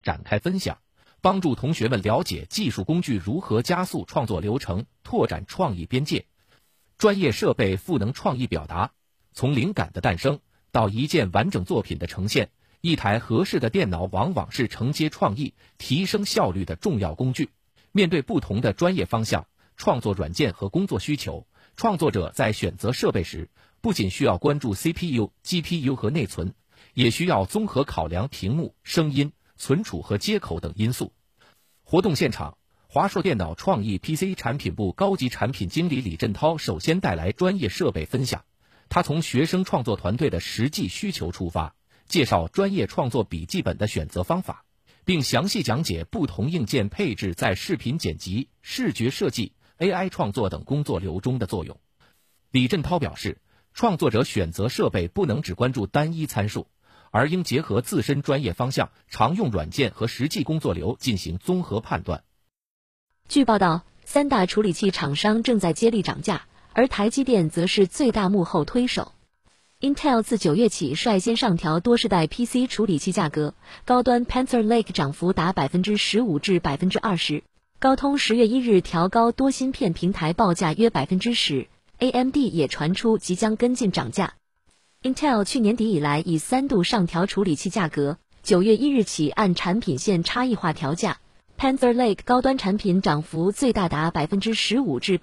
展开分享，帮助同学们了解技术工具如何加速创作流程，拓展创意边界。专业设备赋能创意表达，从灵感的诞生到一件完整作品的呈现，一台合适的电脑往往是承接创意、提升效率的重要工具。面对不同的专业方向、创作软件和工作需求，创作者在选择设备时，不仅需要关注 CPU、GPU 和内存，也需要综合考量屏幕、声音、存储和接口等因素。活动现场，华硕电脑创意 PC 产品部高级产品经理李振涛首先带来专业设备分享。他从学生创作团队的实际需求出发，介绍专业创作笔记本的选择方法，并详细讲解不同硬件配置在视频剪辑、视觉设计、AI 创作等工作流中的作用。李振涛表示，创作者选择设备不能只关注单一参数，而应结合自身专业方向、常用软件和实际工作流进行综合判断。 据报道，3大处理器厂商正在接力涨价，而台积电则是最大幕后推手。Intel 自9月起率先上调多世代 PC 处理器价格，高端 Panther Lake 涨幅达 15% 至 20%， 高通10月1日调高多芯片平台报价约 10%，AMD 也传出即将跟进涨价。Intel 去年底以来已3度上调处理器价格，9月1日起按产品线差异化调价。Panther Lake 高端产品涨幅最大达 15% 至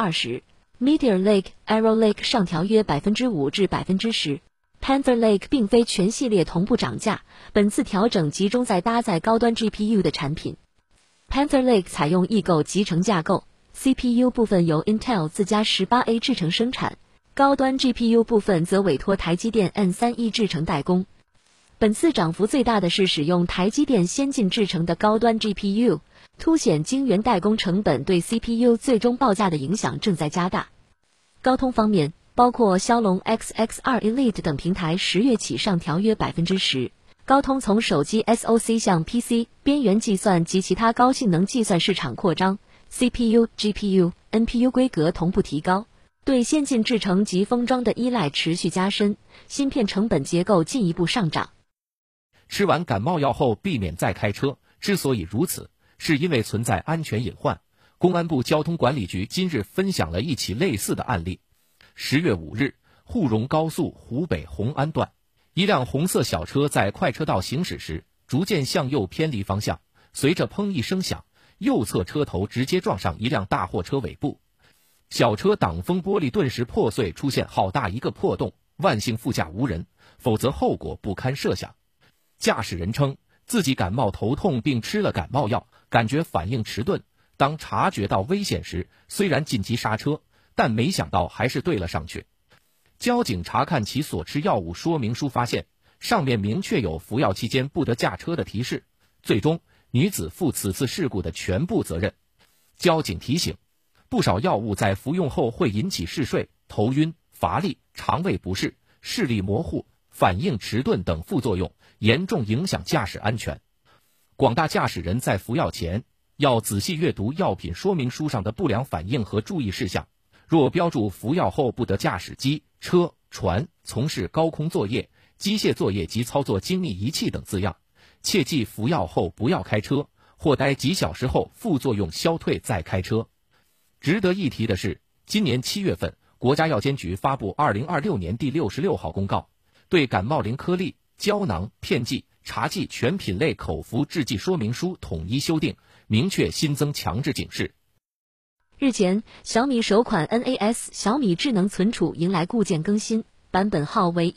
20%，Meteor Lake、Arrow Lake 上调约 5% 至 10%。Panther Lake 并非全系列同步涨价，本次调整集中在搭载高端 GPU 的产品。Panther Lake 采用异构集成架构，CPU 部分由 Intel 自家 18A 制程生产，高端 GPU 部分则委托台积电 N3E 制程代工。本次涨幅最大的是使用台积电先进制程的高端 GPU， 凸显晶圆代工成本对 CPU 最终报价的影响正在加大。高通方面，包括骁龙 XX2 Elite 等平台10月起上调约 10%。高通从手机 SoC 向 PC、边缘计算及其他高性能计算市场扩张， CPU、GPU、NPU 规格同步提高，对先进制程及封装的依赖持续加深，芯片成本结构进一步上涨。 吃完感冒药后避免再开车，之所以如此，是因为存在安全隐患。公安部交通管理局今日分享了一起类似的案例。10月5日，沪蓉高速湖北红安段，一辆红色小车在快车道行驶时，逐渐向右偏离方向，随着砰一声响，右侧车头直接撞上一辆大货车尾部，小车挡风玻璃顿时破碎，出现好大一个破洞，万幸副驾无人，否则后果不堪设想。驾驶人称自己感冒头痛并吃了感冒药，感觉反应迟钝，当察觉到危险时，虽然紧急刹车，但没想到还是对了上去。交警查看其所持药物说明书，发现上面明确有服药期间不得驾车的提示，最终女子负此次事故的全部责任。交警提醒，不少药物在服用后会引起嗜睡、头晕、乏力、肠胃不适、视力模糊、反应迟钝等副作用，严重影响驾驶安全。广大驾驶人在服药前要仔细阅读药品说明书上的不良反应和注意事项，若标注服药后不得驾驶机、车、船、从事高空作业、机械作业及操作精密仪器等字样，切记服药后不要开车，或待几小时后副作用消退再开车。值得一提的是，今年7月份，国家药监局发布2026年第66号公告，对感冒灵颗粒、胶囊、片剂、茶剂全品类口服制剂说明书统一修订，明确新增强制警示。 日前，小米首款 NAS 小米智能存储迎来固件更新，版本号为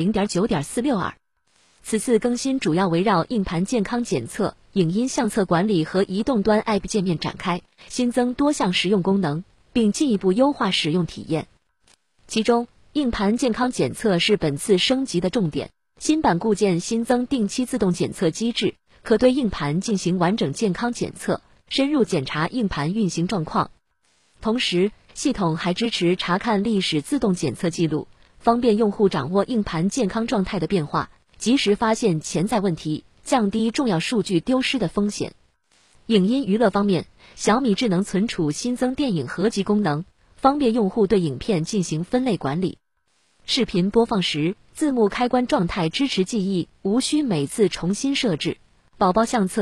1.0.9.462。此次更新主要围绕硬盘健康检测、影音相册管理和移动端 App 界面展开，新增多项实用功能，并进一步优化使用体验。其中，硬盘健康检测是本次升级的重点。新版固件新增定期自动检测机制，可对硬盘进行完整健康检测，深入检查硬盘运行状况。同时，系统还支持查看历史自动检测记录，方便用户掌握硬盘健康状态的变化，及时发现潜在问题，降低重要数据丢失的风险。影音娱乐方面，小米智能存储新增电影合集功能，方便用户对影片进行分类管理。视频播放时，字幕开关状态支持记忆，无需每次重新设置。宝宝相册